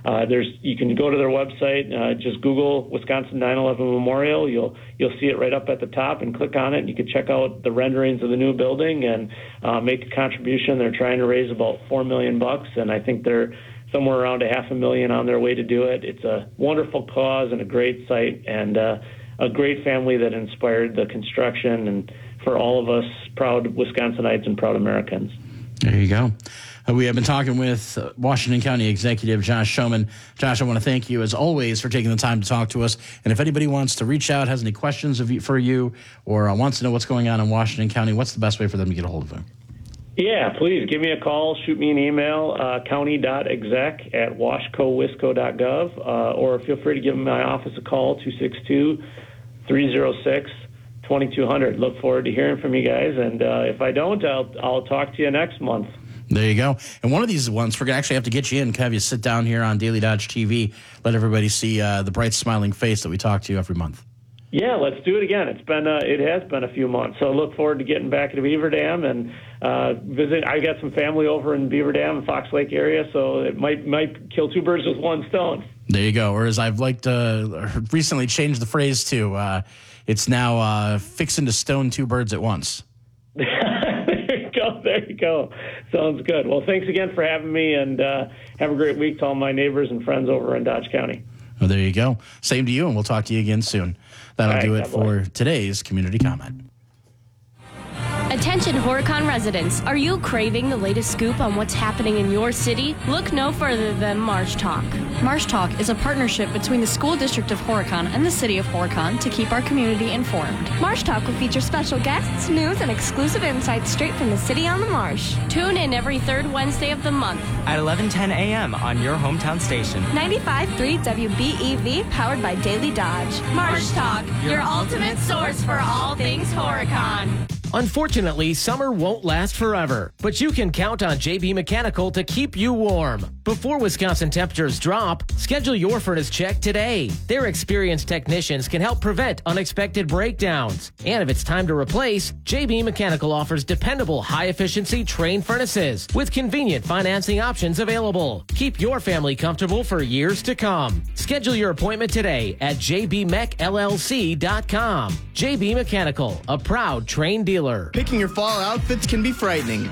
You can go to their website, just Google Wisconsin 9/11 Memorial. You'll see it right up at the top, and click on it, and you can check out the renderings of the new building and make a contribution. They're trying to raise about $4 million, and I think they're somewhere around $500,000 on their way to do it. It's a wonderful cause and a great site, and a great family that inspired the construction, and for all of us proud Wisconsinites and proud Americans. There you go. We have been talking with Washington County Executive Josh Schoeman. Josh, I want to thank you, as always, for taking the time to talk to us. And if anybody wants to reach out, has any questions for you, or wants to know what's going on in Washington County, what's the best way for them to get a hold of you? Yeah, please give me a call, shoot me an email, county.exec@washcowisco.gov, or feel free to give my office a call, 262-306-2200. Look forward to hearing from you guys, and if I don't, I'll talk to you next month. There you go. And one of these ones, we're going to actually have to get you in, have you sit down here on Daily Dodge TV, let everybody see the bright, smiling face that we talk to you every month. Yeah, let's do it again. It has been a few months, so I look forward to getting back to Beaver Dam and visit. I got some family over in Beaver Dam and Fox Lake area, so it might kill two birds with one stone. There you go. Or as I've recently changed the phrase to, it's now fixing to stone two birds at once. There you go. Sounds good. Well, thanks again for having me, and have a great week to all my neighbors and friends over in Dodge County. Well, there you go. Same to you, and we'll talk to you again soon. That'll do it for today's Community Comment. Attention Horicon residents, are you craving the latest scoop on what's happening in your city? Look no further than Marsh Talk. Marsh Talk is a partnership between the School District of Horicon and the City of Horicon to keep our community informed. Marsh Talk will feature special guests, news, and exclusive insights straight from the city on the marsh. Tune in every third Wednesday of the month at 11:10 a.m. on your hometown station. 95.3 WBEV, powered by Daily Dodge. Marsh Talk, your ultimate source for all things Horicon. Unfortunately, summer won't last forever, but you can count on JB Mechanical to keep you warm. Before Wisconsin temperatures drop, schedule your furnace check today. Their experienced technicians can help prevent unexpected breakdowns. And if it's time to replace, JB Mechanical offers dependable, high-efficiency Trane furnaces with convenient financing options available. Keep your family comfortable for years to come. Schedule your appointment today at jbmechllc.com. JB Mechanical, a proud Trane dealer. Picking your fall outfits can be frightening.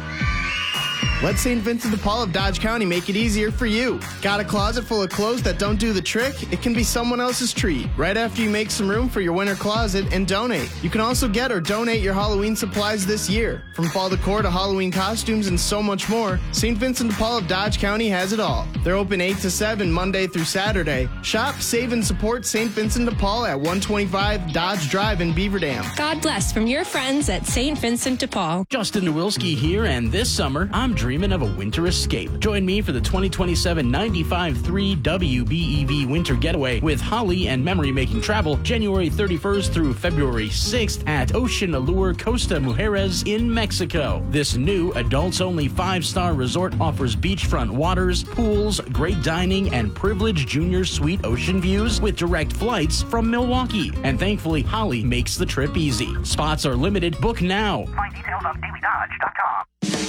Let St. Vincent de Paul of Dodge County make it easier for you. Got a closet full of clothes that don't do the trick? It can be someone else's treat right after you make some room for your winter closet and donate. You can also get or donate your Halloween supplies this year. From fall decor to Halloween costumes and so much more, St. Vincent de Paul of Dodge County has it all. They're open 8 to 7 Monday through Saturday. Shop, save, and support St. Vincent de Paul at 125 Dodge Drive in Beaver Dam. God bless from your friends at St. Vincent de Paul. Justin Nowilski here, and this summer, I'm dreaming of a winter escape. Join me for the 2027 95.3 WBEV Winter Getaway with Holly and Memory Making Travel, January 31st through February 6th at Ocean Allure Costa Mujeres in Mexico. This new adults-only 5-star resort offers beachfront waters, pools, great dining, and privileged junior suite ocean views with direct flights from Milwaukee. And thankfully, Holly makes the trip easy. Spots are limited. Book now. Find details on dailydodge.com.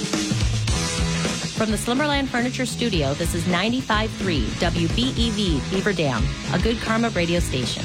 From the Slimmerland Furniture Studio, this is 95.3 WBEV Beaver Dam, a Good Karma radio station.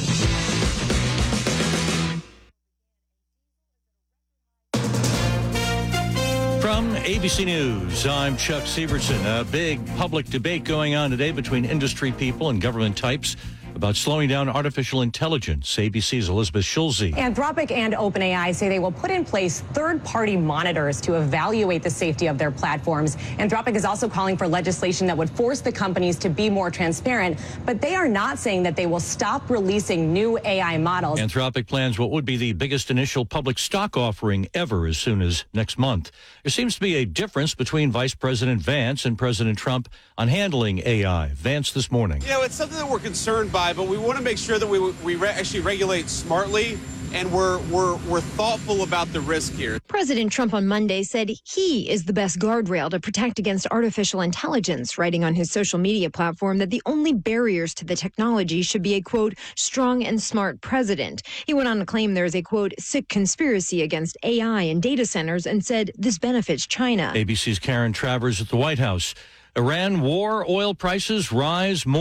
From ABC News, I'm Chuck Severson. A big public debate going on today between industry people and government types about slowing down artificial intelligence. ABC's Elizabeth Schulze. Anthropic and OpenAI say they will put in place third-party monitors to evaluate the safety of their platforms. Anthropic is also calling for legislation that would force the companies to be more transparent, but they are not saying that they will stop releasing new AI models. Anthropic plans what would be the biggest initial public stock offering ever as soon as next month. There seems to be a difference between Vice President Vance and President Trump on handling AI. Vance this morning. You know, it's something that we're concerned by, but we want to make sure that we actually regulate smartly, and we're thoughtful about the risk here. President Trump on Monday said he is the best guardrail to protect against artificial intelligence, writing on his social media platform that the only barriers to the technology should be a, quote, strong and smart president. He went on to claim there is a, quote, sick conspiracy against AI and data centers and said this benefits China. ABC's Karen Travers at the White House. Iran war, oil prices rise more.